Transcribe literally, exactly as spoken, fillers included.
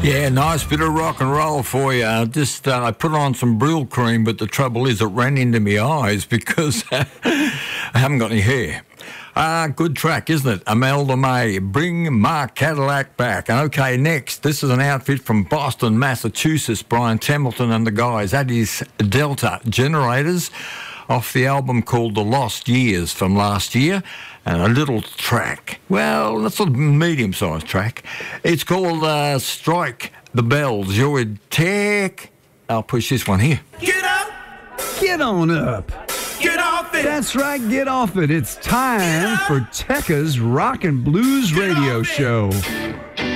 Yeah, nice bit of rock and roll for you. Uh, just uh, I put on some Brill cream, but the trouble is it ran into my eyes because I haven't got any hair. Ah, uh, good track, isn't it? Imelda May, Bring My Cadillac Back. And okay, next, this is an outfit from Boston, Massachusetts, Brian Templeton and the guys. That is Delta Generators, off the album called The Lost Years from last year. And a little track, well, that's a medium-sized track. It's called uh, Strike the Bells. You're with Tech. I'll push this one here. Get up! Get on up! Get off it! That's right, get off it. It's time for Tekka's Rock and Blues Get Radio off it. Show.